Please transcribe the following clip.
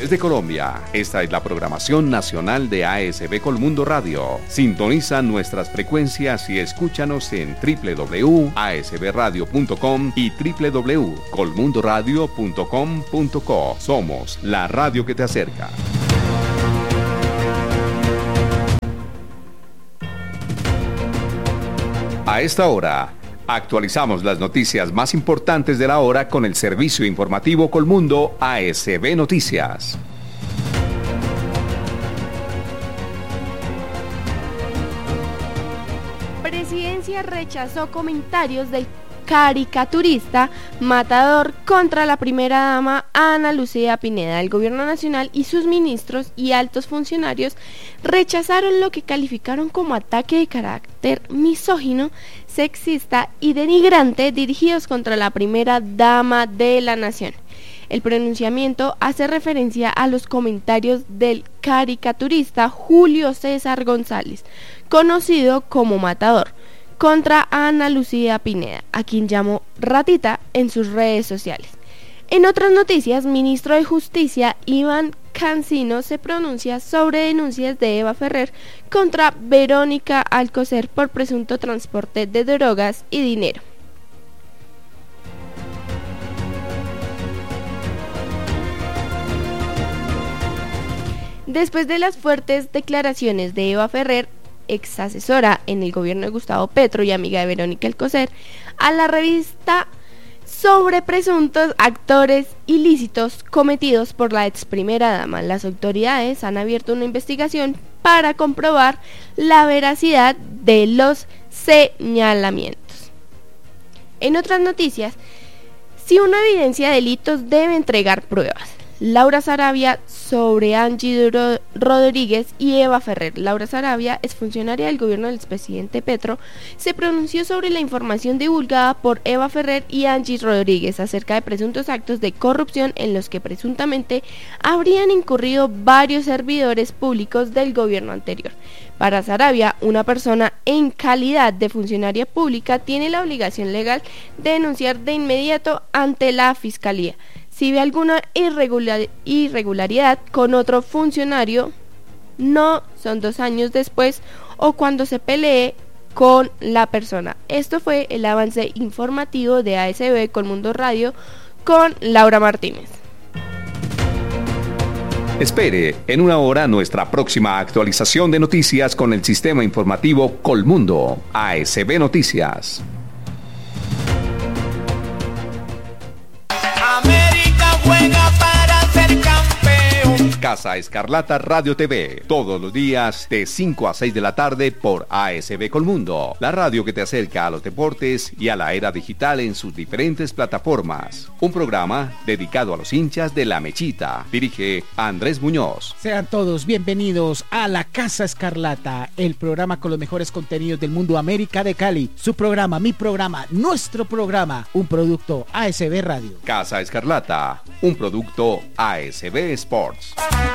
Desde Colombia, esta es la programación nacional de ASB Colmundo Radio. Sintoniza nuestras frecuencias y escúchanos en www.asbradio.com y www.colmundoradio.com.co. Somos la radio que te acerca. A esta hora, actualizamos las noticias más importantes de la hora con el servicio informativo Colmundo ASB Noticias. Presidencia rechazó comentarios del caricaturista Matador contra la primera dama Ana Lucía Pineda. El gobierno nacional y sus ministros y altos funcionarios rechazaron lo que calificaron como ataque de carácter misógino, sexista y denigrante dirigidos contra la primera dama de la nación. El pronunciamiento hace referencia a los comentarios del caricaturista Julio César González, conocido como Matador, contra Ana Lucía Pineda, a quien llamó ratita en sus redes sociales. En otras noticias, ministro de Justicia Iván Cancino se pronuncia sobre denuncias de Eva Ferrer contra Verónica Alcocer por presunto transporte de drogas y dinero. Después de las fuertes declaraciones de Eva Ferrer, ex asesora en el gobierno de Gustavo Petro y amiga de Verónica Alcocer, a la revista sobre presuntos actores ilícitos cometidos por la ex primera dama, las autoridades han abierto una investigación para comprobar la veracidad de los señalamientos. En otras noticias, si uno evidencia delitos debe entregar pruebas. Laura Sarabia sobre Angie Rodríguez y Eva Ferrer. Laura Sarabia, exfuncionaria del gobierno del expresidente Petro, se pronunció sobre la información divulgada por Eva Ferrer y Angie Rodríguez acerca de presuntos actos de corrupción en los que presuntamente habrían incurrido varios servidores públicos del gobierno anterior. Para Sarabia, una persona en calidad de funcionaria pública tiene la obligación legal de denunciar de inmediato ante la Fiscalía si ve alguna irregularidad con otro funcionario, no son 2 años después o cuando se pelee con la persona. Esto fue el avance informativo de ASB Colmundo Radio con Laura Martínez. Espere en una hora nuestra próxima actualización de noticias con el sistema informativo Colmundo ASB Noticias. Juega para ser campeón. Casa Escarlata Radio TV, todos los días de 5 a 6 de la tarde por ASB Colmundo, la radio que te acerca a los deportes y a la era digital en sus diferentes plataformas. Un programa dedicado a los hinchas de La Mechita. Dirige Andrés Muñoz. Sean todos bienvenidos a la Casa Escarlata, el programa con los mejores contenidos del mundo América de Cali. Su programa, mi programa, nuestro programa, un producto ASB Radio. Casa Escarlata, un producto ASB Sports.